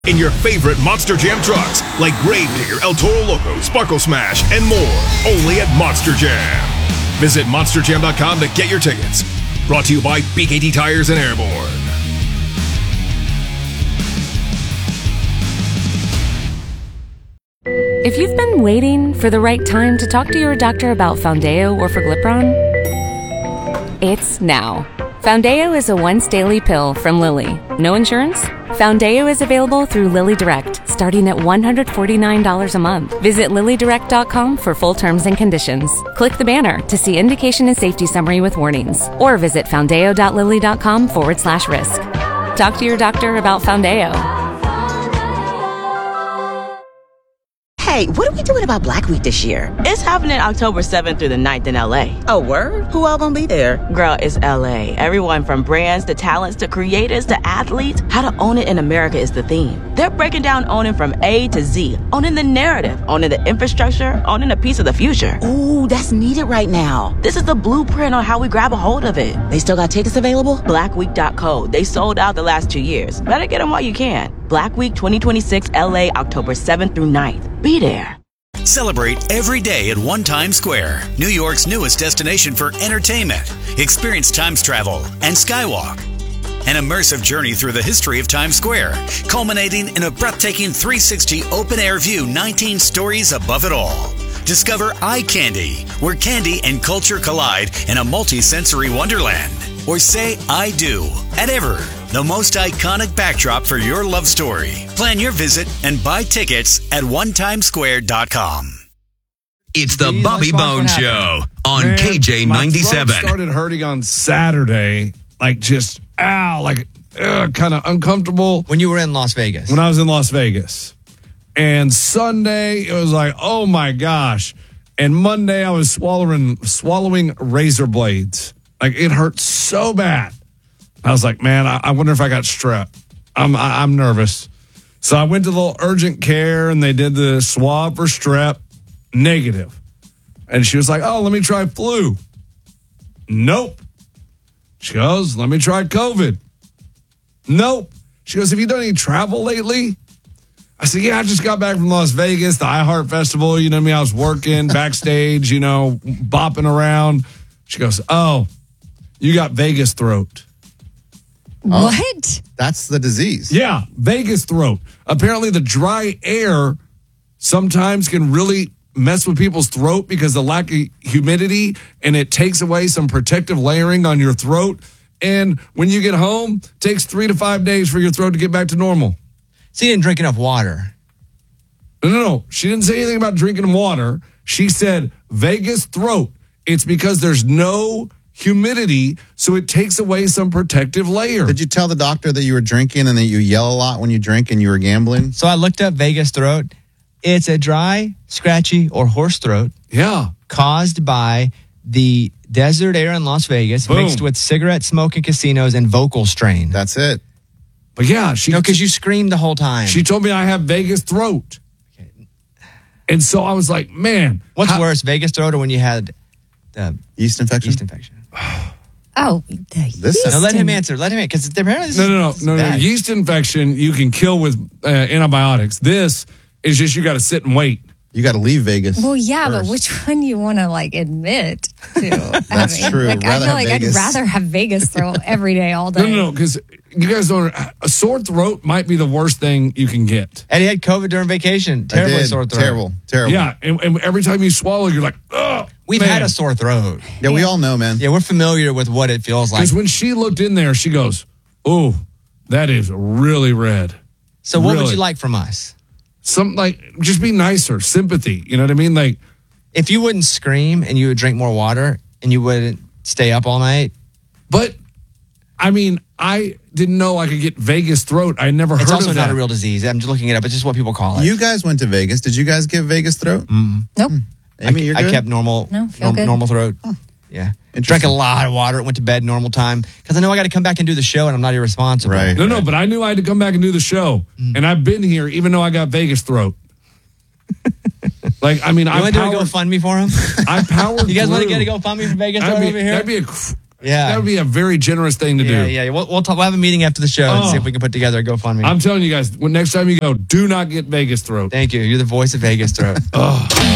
in your favorite Monster Jam trucks like Grave Digger, El Toro Loco, Sparkle Smash, and more. Only at Monster Jam. Visit monsterjam.com to get your tickets. Brought to you by BKT Tires and Airborne. If you've been waiting for the right time to talk to your doctor about Foundeo or Forglipron, it's now. Foundeo is a once-daily pill from Lilly. No insurance? Foundeo is available through Lilly Direct, starting at $149 a month. Visit LillyDirect.com for full terms and conditions. Click the banner to see indication and safety summary with warnings, or visit foundeo.lilly.com/risk. Talk to your doctor about Foundeo. Hey, what are we doing about Black Week this year? It's happening October 7th through the 9th in LA. Oh, word? Who all gonna be there? Girl, it's LA. Everyone from brands to talents to creators to athletes. How to own it in America is the theme. They're breaking down owning from A to Z. Owning the narrative, owning the infrastructure, owning a piece of the future. Ooh, that's needed right now. This is the blueprint on how we grab a hold of it. They still got tickets available? Blackweek.co. They sold out the last 2 years. Better get them while you can. Black Week 2026 LA, October 7th through 9th. Be there. Celebrate every day at One Times Square, New York's newest destination for entertainment. Experience Times travel and Skywalk. An immersive journey through the history of Times Square, culminating in a breathtaking 360 open-air view, 19 stories above it all. Discover Eye Candy, where candy and culture collide in a multi-sensory wonderland. Or say I do at Ever, the most iconic backdrop for your love story. Plan your visit and buy tickets at onetimesquare.com. It's the Bobby Bone Show on KJ97. My throat started hurting on Saturday, kind of uncomfortable. When you were in Las Vegas. When I was in Las Vegas. And Sunday, it was like, oh my gosh. And Monday, I was swallowing razor blades. Like, it hurt so bad. I was like, man, I wonder if I got strep. I'm nervous. So I went to the little urgent care, and they did the swab for strep. Negative. And she was like, oh, let me try flu. Nope. She goes, let me try COVID. Nope. She goes, have you done any travel lately? I said, yeah, I just got back from Las Vegas, the iHeart Festival. You know what I mean? I was working backstage, bopping around. She goes, oh, you got Vegas throat. What? That's the disease. Yeah, Vegas throat. Apparently the dry air sometimes can really mess with people's throat because of the lack of humidity, and it takes away some protective layering on your throat. And when you get home, it takes 3 to 5 days for your throat to get back to normal. So you didn't drink enough water. No. She didn't say anything about drinking water. She said Vegas throat. It's because there's no humidity, so it takes away some protective layer. Did you tell the doctor that you were drinking and that you yell a lot when you drink and you were gambling? So I looked up Vegas throat. It's a dry, scratchy, or hoarse throat. Yeah. Caused by the desert air in Las Vegas mixed with cigarette smoke in casinos and vocal strain. That's it. But yeah, because you screamed the whole time. She told me I have Vegas throat. Okay. And so I was like, man. What's worse, Vegas throat or when you had the yeast infection? Yeast infection. Oh, let him answer. Because apparently this is No. Yeast infection you can kill with antibiotics. This is just you got to sit and wait. You got to leave Vegas. Well, yeah, first. But which one you want to admit to? That's true. I feel like I'd rather have Vegas throat every day, all day. No, because you guys don't. A sore throat might be the worst thing you can get. Eddie had COVID during vacation. Terribly sore throat. Terrible. Yeah, and every time you swallow, you're like, oh. We've had a sore throat. Yeah, we all know, man. Yeah, we're familiar with what it feels like. Because when she looked in there, she goes, oh, that is really red. So what would you like from us? Something like, just be nicer, sympathy. You know what I mean? Like, if you wouldn't scream and you would drink more water and you wouldn't stay up all night. But, I mean, I didn't know I could get Vegas throat. I never heard of that. It's also not a real disease. I'm just looking it up. It's just what people call it. You guys went to Vegas. Did you guys get Vegas throat? Nope. Amy, you're good? I kept normal throat. Oh. Yeah. Drank a lot of water. Went to bed normal time. Because I know I got to come back and do the show and I'm not irresponsible. Right. No, but I knew I had to come back and do the show. And I've been here even though I got Vegas throat. Like, I mean, I want to do a GoFundMe for him? I powered You guys want to through. get a GoFundMe for Vegas throat over here? Yeah. That would be a very generous thing to do. Yeah. We'll have a meeting after the show and see if we can put together a GoFundMe. I'm telling you guys, next time you go, do not get Vegas throat. Thank you. You're the voice of Vegas throat.